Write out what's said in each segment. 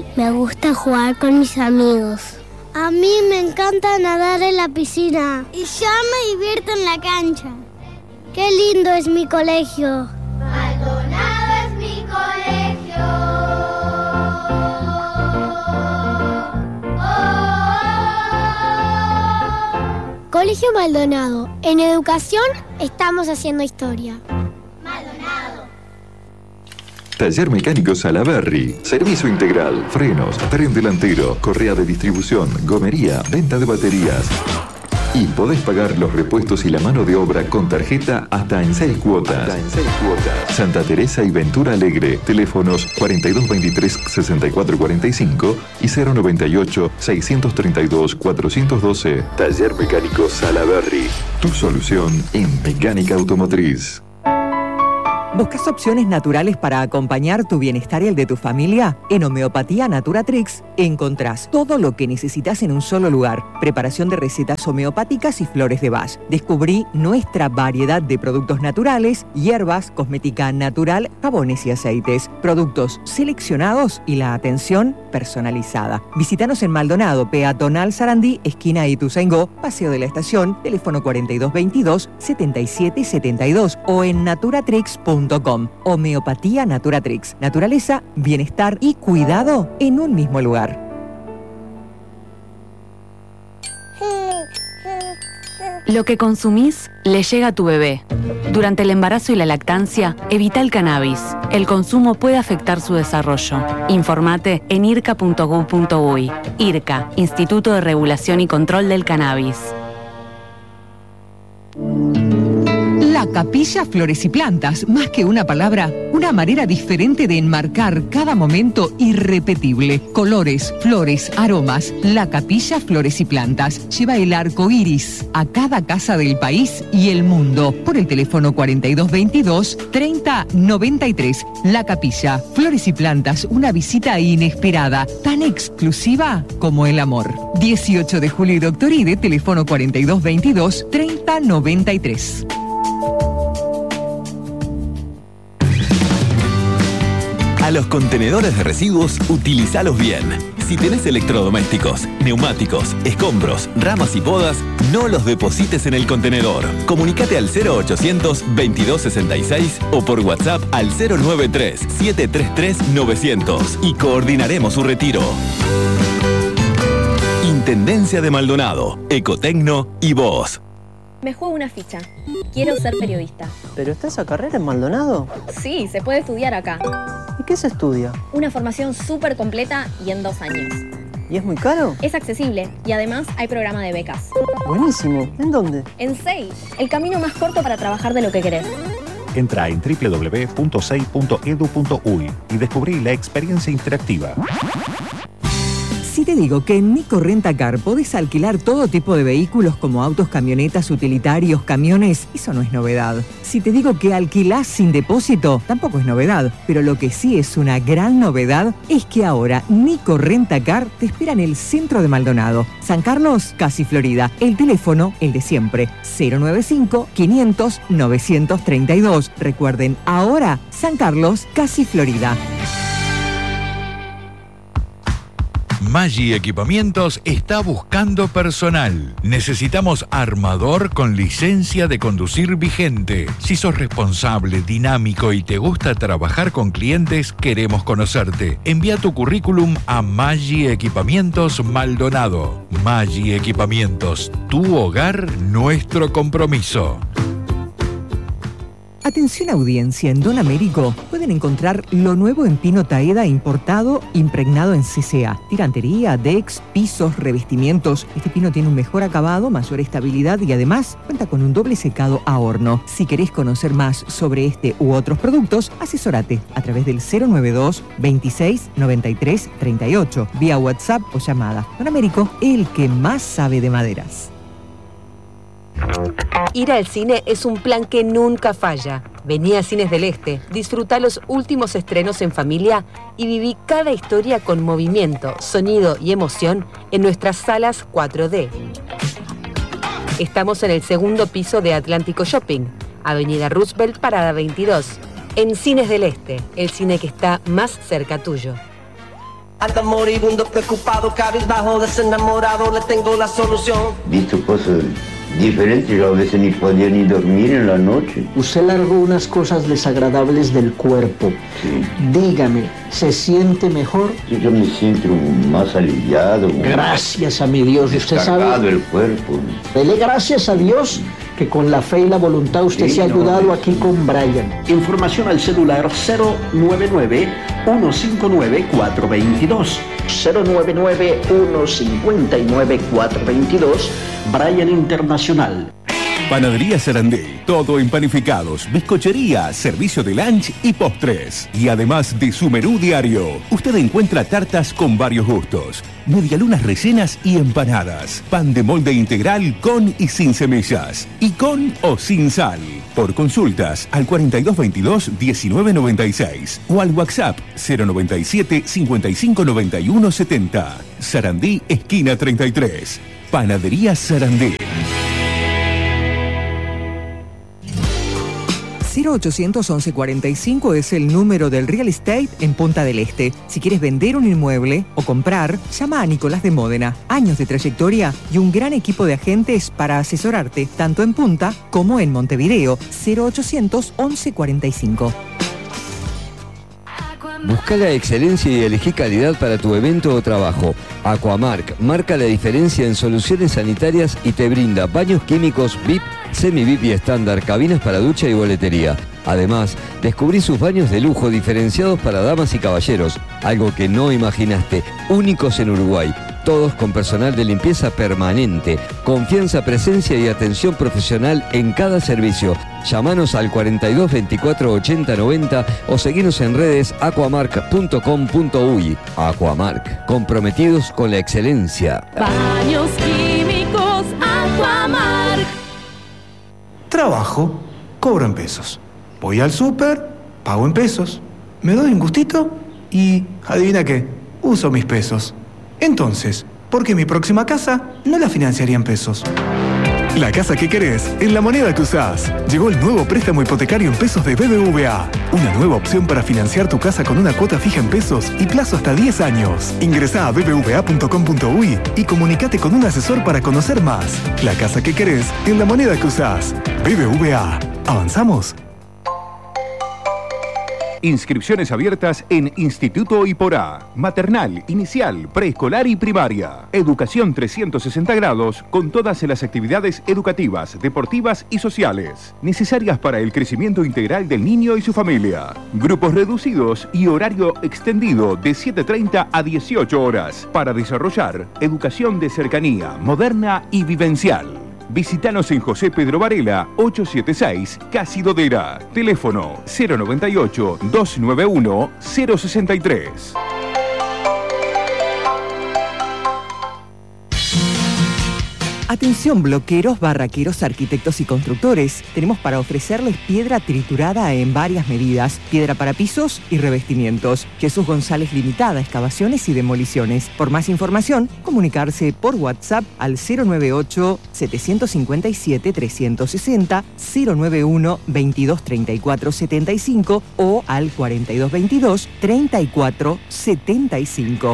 Me gusta jugar con mis amigos. A mí me encanta nadar en la piscina y yo me divierto en la cancha. ¡Qué lindo es mi colegio! Maldonado es mi colegio. Colegio Maldonado. En educación estamos haciendo historia. Maldonado. Taller Mecánico Salaberry. Servicio integral, frenos, tren delantero, correa de distribución, gomería, venta de baterías. Y podés pagar los repuestos y la mano de obra con tarjeta hasta en 6 cuotas. Santa Teresa y Ventura Alegre. Teléfonos 4223-6445 y 098-632-412. Taller Mecánico Salaberry. Tu solución en mecánica automotriz. ¿Buscas opciones naturales para acompañar tu bienestar y el de tu familia? En Homeopatía Naturatrix encontrás todo lo que necesitas en un solo lugar. Preparación de recetas homeopáticas y flores de Bach. Descubrí nuestra variedad de productos naturales, hierbas, cosmética natural, jabones y aceites. Productos seleccionados y la atención personalizada. Visítanos en Maldonado, Peatonal Sarandí, esquina Ituzaingó, Paseo de la Estación, teléfono 4222-7772 o en naturatrix.com. Homeopatía Naturatrix. Naturaleza, bienestar y cuidado en un mismo lugar. Lo que consumís le llega a tu bebé. Durante el embarazo y la lactancia, evita el cannabis. El consumo puede afectar su desarrollo. Informate en irca.gov.uy. IRCA, Instituto de Regulación y Control del Cannabis. La Capilla Flores y Plantas, más que una palabra, una manera diferente de enmarcar cada momento irrepetible. Colores, flores, aromas. La Capilla Flores y Plantas lleva el arco iris a cada casa del país y el mundo. Por el teléfono 4222-3093. La Capilla Flores y Plantas, una visita inesperada, tan exclusiva como el amor. 18 de julio y Doctor Ide, teléfono 4222-3093. A los contenedores de residuos, utilizalos bien. Si tenés electrodomésticos, neumáticos, escombros, ramas y podas, no los deposites en el contenedor. Comunicate al 0800-2266 o por WhatsApp al 093-733-900 y coordinaremos su retiro. Intendencia de Maldonado, Ecotecno y vos. Me juego una ficha. Quiero ser periodista. ¿Pero está esa carrera en Maldonado? Sí, se puede estudiar acá. ¿Y qué se estudia? Una formación súper completa y en 2 años. ¿Y es muy caro? Es accesible y además hay programa de becas. Buenísimo. ¿En dónde? En SEI, el camino más corto para trabajar de lo que querés. Entra en www.sei.edu.uy y descubrí la experiencia interactiva. Si te digo que en Nico Rentacar podés alquilar todo tipo de vehículos como autos, camionetas, utilitarios, camiones, eso no es novedad. Si te digo que alquilás sin depósito, tampoco es novedad. Pero lo que sí es una gran novedad es que ahora Nico Rentacar te espera en el centro de Maldonado. San Carlos, casi Florida. El teléfono, el de siempre, 095-500-932. Recuerden, ahora San Carlos, casi Florida. Maggi Equipamientos está buscando personal. Necesitamos armador con licencia de conducir vigente. Si sos responsable, dinámico y te gusta trabajar con clientes, queremos conocerte. Envía tu currículum a Maggi Equipamientos Maldonado. Maggi Equipamientos, tu hogar, nuestro compromiso. Atención audiencia, en Don Américo pueden encontrar lo nuevo en pino taeda importado, impregnado en CCA. Tirantería, decks, pisos, revestimientos. Este pino tiene un mejor acabado, mayor estabilidad y además cuenta con un doble secado a horno. Si querés conocer más sobre este u otros productos, asesórate a través del 092 26 93 38, vía WhatsApp o llamada. Don Américo, el que más sabe de maderas. Ir al cine es un plan que nunca falla. Vení a Cines del Este, disfruta los últimos estrenos en familia y viví cada historia con movimiento, sonido y emoción en nuestras salas 4D. Estamos en el 2º piso de Atlántico Shopping, Avenida Roosevelt, Parada 22. En Cines del Este, el cine que está más cerca tuyo. Anda moribundo, preocupado, cabizbajo, desenamorado, le tengo la solución. Visto cosas diferentes, yo a veces ni podía ni dormir en la noche. Usted largó unas cosas desagradables del cuerpo. Sí. Dígame, ¿se siente mejor? Sí, yo me siento más aliviado. Gracias a mi Dios, usted sabe. El cuerpo. Dele gracias a Dios que con la fe y la voluntad usted se ha ayudado aquí con Brian. Información al celular 099-159-422. 099-159-422. Brian Internacional. Panadería Sarandí, todo en panificados, bizcochería, servicio de lunch y postres. Y además de su menú diario, usted encuentra tartas con varios gustos, medialunas rellenas y empanadas, pan de molde integral con y sin semillas, y con o sin sal. Por consultas al 4222-1996 o al WhatsApp 097-559170. Sarandí, esquina 33. Panadería Sarandí. 0800 1145 es el número del real estate en Punta del Este. Si quieres vender un inmueble o comprar, llama a Nicolás de Módena. Años de trayectoria y un gran equipo de agentes para asesorarte, tanto en Punta como en Montevideo. 0800 1145. Busca la excelencia y elegí calidad para tu evento o trabajo. Aquamark marca la diferencia en soluciones sanitarias y te brinda baños químicos VIP, semi-VIP y estándar, cabinas para ducha y boletería. Además, descubrí sus baños de lujo diferenciados para damas y caballeros, algo que no imaginaste, únicos en Uruguay. Todos con personal de limpieza permanente, confianza, presencia y atención profesional en cada servicio. Llámanos al 42 24 80 90 o seguinos en redes aquamark.com.uy. Aquamark, comprometidos con la excelencia. Baños químicos Aquamark. Trabajo, cobro en pesos. Voy al súper, pago en pesos. Me doy un gustito y, adivina qué, uso mis pesos. Entonces, ¿por qué mi próxima casa no la financiaría en pesos? La casa que querés, en la moneda que usás. Llegó el nuevo préstamo hipotecario en pesos de BBVA. Una nueva opción para financiar tu casa con una cuota fija en pesos y plazo hasta 10 años. Ingresá a bbva.com.uy y comunicate con un asesor para conocer más. La casa que querés, en la moneda que usás. BBVA. ¿Avanzamos? Inscripciones abiertas en Instituto Iporá. Maternal, inicial, preescolar y primaria. Educación 360 grados con todas las actividades educativas, deportivas y sociales necesarias para el crecimiento integral del niño y su familia. Grupos reducidos y horario extendido de 7:30 a 18 horas para desarrollar educación de cercanía, moderna y vivencial. Visítanos en José Pedro Varela, 876, Casi Dodera. Teléfono 098-291-063. Atención bloqueros, barraqueros, arquitectos y constructores. Tenemos para ofrecerles piedra triturada en varias medidas, piedra para pisos y revestimientos. Jesús González Limitada, excavaciones y demoliciones. Por más información, comunicarse por WhatsApp al 098-757-360, 091-2234-75 o al 4222-3475.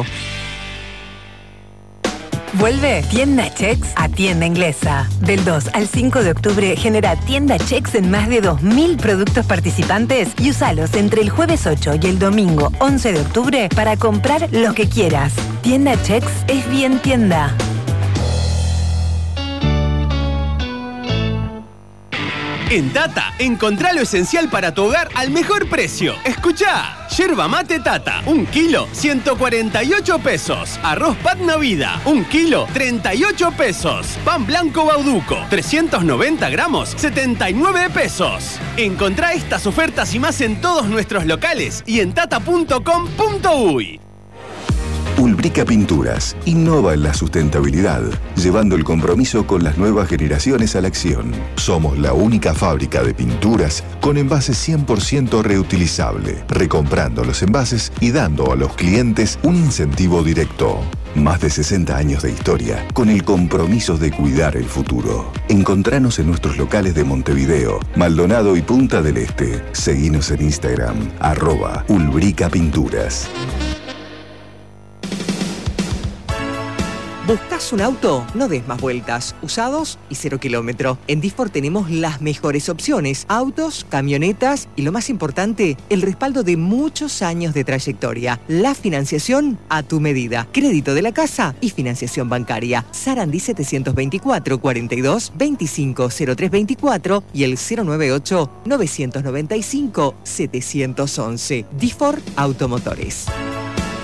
Vuelve Tienda Chex a Tienda Inglesa. Del 2 al 5 de octubre genera Tienda Chex en más de 2.000 productos participantes y usalos entre el jueves 8 y el domingo 11 de octubre para comprar lo que quieras. Tienda Chex es bien tienda. En Tata, encontrá lo esencial para tu hogar al mejor precio. Escuchá, yerba mate Tata, 1 kilo, 148 pesos. Arroz Patna Vida, 1 kilo, 38 pesos. Pan blanco Bauduco, 390 gramos, 79 pesos. Encontrá estas ofertas y más en todos nuestros locales y en tata.com.uy. Ulbrica Pinturas innova en la sustentabilidad, llevando el compromiso con las nuevas generaciones a la acción. Somos la única fábrica de pinturas con envases 100% reutilizable, recomprando los envases y dando a los clientes un incentivo directo. Más de 60 años de historia, con el compromiso de cuidar el futuro. Encontranos en nuestros locales de Montevideo, Maldonado y Punta del Este. Seguinos en Instagram, @Ulbrica Pinturas. ¿Buscas un auto? No des más vueltas. Usados y 0 kilómetro. En Disfor tenemos las mejores opciones. Autos, camionetas y lo más importante, el respaldo de muchos años de trayectoria. La financiación a tu medida. Crédito de la casa y financiación bancaria. Sarandí 724 42 25 0324 y el 098 995 711. Disfor Automotores.